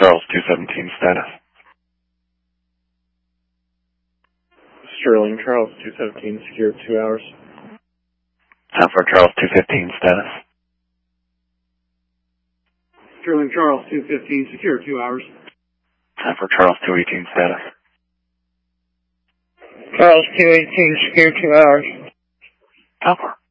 Charles 217 status. Sterling Charles 217 secure 2 hours. 10 for Charles 215 status. Sterling Charles 215 secure 2 hours. 10 for Charles 218 status. Charles 218 secure 2 hours. 10 for.